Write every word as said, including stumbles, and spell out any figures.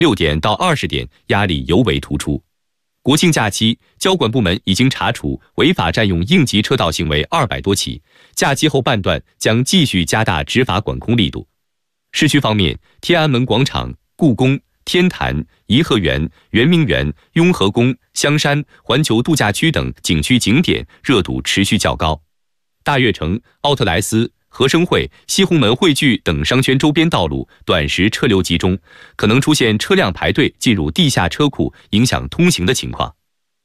六点到二十点压力尤为突出。国庆假期，交管部门已经查处违法占用应急车道行为二百多起，假期后半段将继续加大执法管控力度。市区方面，天安门广场、故宫、天坛、颐和园、圆明园、雍和宫、香山、环球度假区等景区景点热度持续较高。大悦城、奥特莱斯、和生汇、西红门汇聚等商圈周边道路短时车流集中，可能出现车辆排队进入地下车库，影响通行的情况。